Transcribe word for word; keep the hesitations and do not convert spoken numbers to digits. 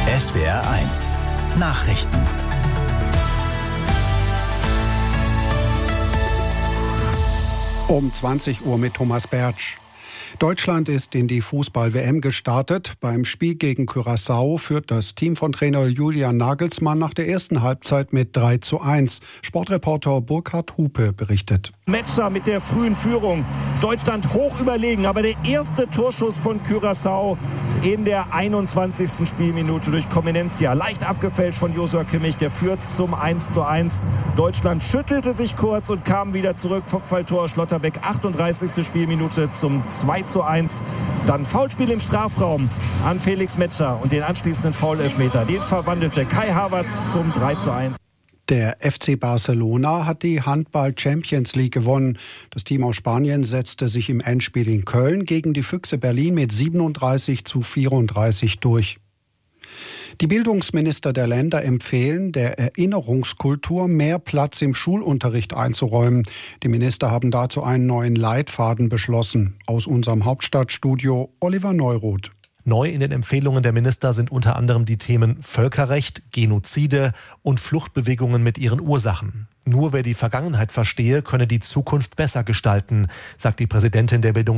S W R eins Nachrichten. Um zwanzig Uhr mit Thomas Bertsch. Deutschland ist in die Fußball-W M gestartet. Beim Spiel gegen Curaçao führt das Team von Trainer Julian Nagelsmann nach der ersten Halbzeit mit drei zu eins. Sportreporter Burkhard Hupe berichtet. Metscher mit der frühen Führung. Deutschland hoch überlegen, aber der erste Torschuss von Curaçao in der einundzwanzigsten Spielminute durch Comenencia. Leicht abgefälscht von Joshua Kimmich, der führt zum eins zu eins. Deutschland schüttelte sich kurz und kam wieder zurück. Kopfballtor Schlotterbeck, achtunddreißigste Spielminute zum zwei zu eins. Dann Foulspiel im Strafraum an Felix Metscher und den anschließenden Foul-Elfmeter. Den verwandelte Kai Havertz zum drei zu eins. Der F C Barcelona hat die Handball-Champions League gewonnen. Das Team aus Spanien setzte sich im Endspiel in Köln gegen die Füchse Berlin mit siebenunddreißig zu vierunddreißig durch. Die Bildungsminister der Länder empfehlen, der Erinnerungskultur mehr Platz im Schulunterricht einzuräumen. Die Minister haben dazu einen neuen Leitfaden beschlossen. Aus unserem Hauptstadtstudio Oliver Neuroth. Neu in den Empfehlungen der Minister sind unter anderem die Themen Völkerrecht, Genozide und Fluchtbewegungen mit ihren Ursachen. Nur wer die Vergangenheit verstehe, könne die Zukunft besser gestalten, sagt die Präsidentin der Bildungsminister.